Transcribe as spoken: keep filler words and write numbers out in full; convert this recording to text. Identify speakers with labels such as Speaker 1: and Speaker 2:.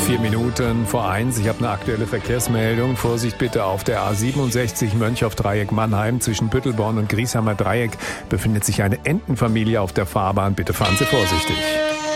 Speaker 1: Vier Minuten vor eins. Ich habe eine aktuelle Verkehrsmeldung. Vorsicht bitte auf der A siebenundsechzig Mönchhoff-Dreieck Mannheim. Zwischen Büttelborn und Griesheimer Dreieck befindet sich eine Entenfamilie auf der Fahrbahn. Bitte fahren Sie vorsichtig.